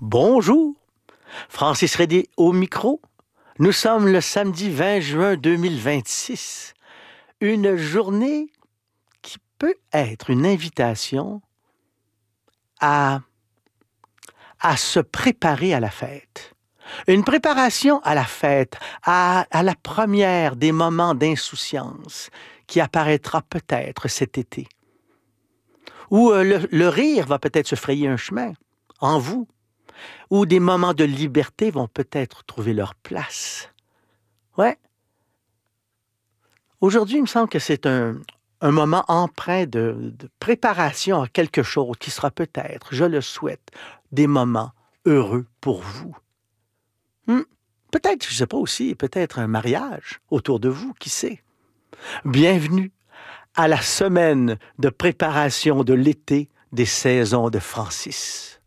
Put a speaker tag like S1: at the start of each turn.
S1: Bonjour, Francis Redé au micro. Nous sommes le samedi 20 juin 2026. Une journée qui peut être une invitation à, à se préparer à la fête. Une préparation à la fête, à la première des moments d'insouciance qui apparaîtra peut-être cet été. Où le rire va peut-être se frayer un chemin en vous, où des moments de liberté vont peut-être trouver leur place. Ouais. Aujourd'hui, il me semble que c'est un moment empreint de préparation à quelque chose qui sera peut-être, je le souhaite, des moments heureux pour vous. Peut-être, je ne sais pas aussi, peut-être un mariage autour de vous, qui sait. Bienvenue à la semaine de préparation de l'été des saisons de Francis.